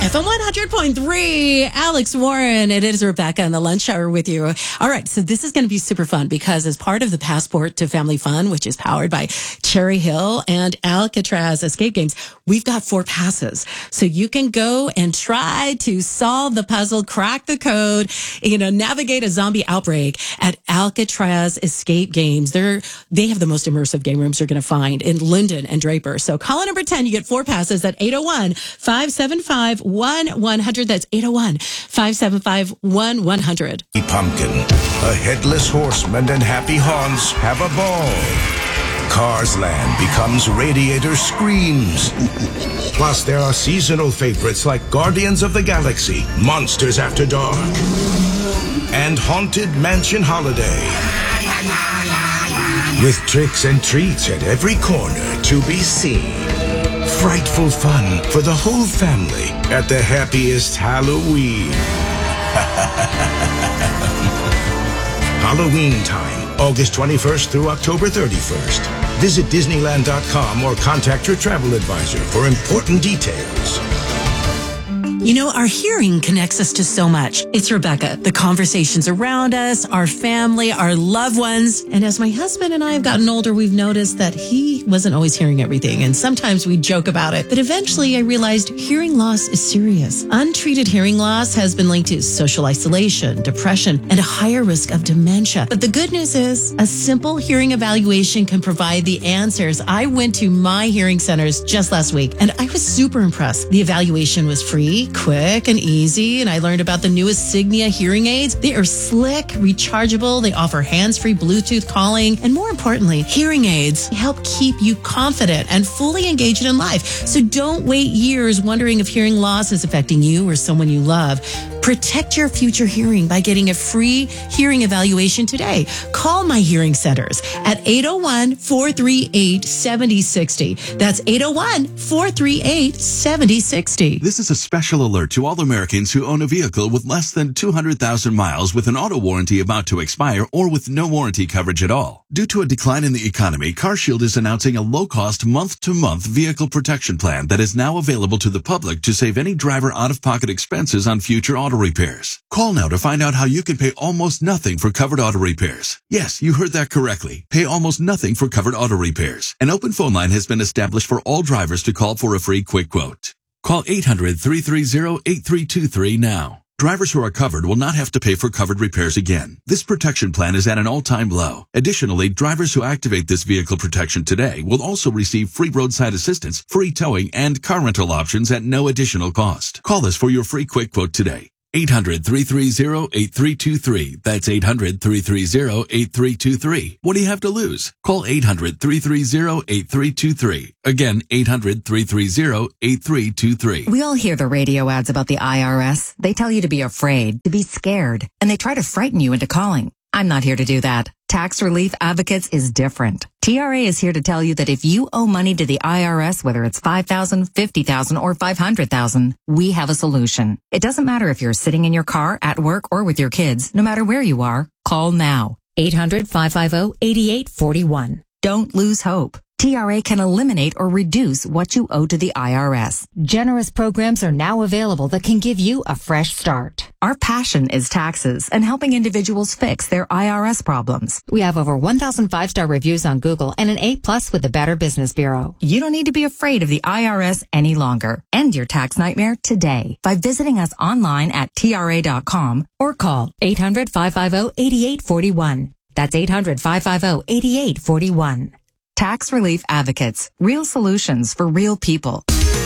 FM 100.3, Alex Warren. It is Rebecca in the lunch hour with you. All right, so this is going to be super fun because as part of the Passport to Family Fun, which is powered by Cherry Hill and Alcatraz Escape Games, we've got 4 passes. So you can go and try to solve the puzzle, crack the code, navigate a zombie outbreak at Alcatraz Escape Games. They have the most immersive game rooms you're going to find in Linden and Draper. So call number 10. You get 4 passes at 801-575-1100. That's 801-575-1100. Pumpkin, a headless horseman, and Happy Hans have a ball. Cars Land becomes Radiator Screams. Plus, there are seasonal favorites like Guardians of the Galaxy, Monsters After Dark, and Haunted Mansion Holiday. With tricks and treats at every corner to be seen. Frightful fun for the whole family at the happiest Halloween. Halloween time, August 21st through October 31st. Visit Disneyland.com or contact your travel advisor for important details. Our hearing connects us to so much. It's Rebecca. The conversations around us, our family, our loved ones. And as my husband and I have gotten older, we've noticed that he wasn't always hearing everything. And sometimes we joke about it. But eventually I realized hearing loss is serious. Untreated hearing loss has been linked to social isolation, depression, and a higher risk of dementia. But the good news is a simple hearing evaluation can provide the answers. I went to my hearing centers just last week and I was super impressed. The evaluation was free, quick, and easy, and I learned about the newest Signia hearing aids. They are slick, rechargeable, they offer hands-free Bluetooth calling, and more importantly, hearing aids help keep you confident and fully engaged in life. So don't wait years wondering if hearing loss is affecting you or someone you love. Protect your future hearing by getting a free hearing evaluation today. Call my hearing centers at 801-438-7060. That's 801-438-7060. This is a special alert to all Americans who own a vehicle with less than 200,000 miles with an auto warranty about to expire or with no warranty coverage at all. Due to a decline in the economy, CarShield is announcing a low-cost month-to-month vehicle protection plan that is now available to the public to save any driver out-of-pocket expenses on future auto repairs. Call now to find out how you can pay almost nothing for covered auto repairs. Yes, you heard that correctly. Pay almost nothing for covered auto repairs. An open phone line has been established for all drivers to call for a free quick quote. Call 800-330-8323 now. Drivers who are covered will not have to pay for covered repairs again. This protection plan is at an all-time low. Additionally, drivers who activate this vehicle protection today will also receive free roadside assistance, free towing, and car rental options at no additional cost. Call us for your free quick quote today. 800-330-8323. That's 800-330-8323. What do you have to lose? Call 800-330-8323. Again, 800-330-8323. We all hear the radio ads about the IRS. They tell you to be afraid, to be scared, and they try to frighten you into calling. I'm not here to do that. Tax Relief Advocates is different. TRA is here to tell you that if you owe money to the IRS, whether it's $5,000, $50,000, or $500,000, we have a solution. It doesn't matter if you're sitting in your car, at work, or with your kids. No matter where you are, call now. 800-550-8841. Don't lose hope. TRA can eliminate or reduce what you owe to the IRS. Generous programs are now available that can give you a fresh start. Our passion is taxes and helping individuals fix their IRS problems. We have over 1,000 5-star reviews on Google and an A+ with the Better Business Bureau. You don't need to be afraid of the IRS any longer. End your tax nightmare today by visiting us online at TRA.com or call 800-550-8841. That's 800-550-8841. Tax Relief Advocates. Real solutions for real people.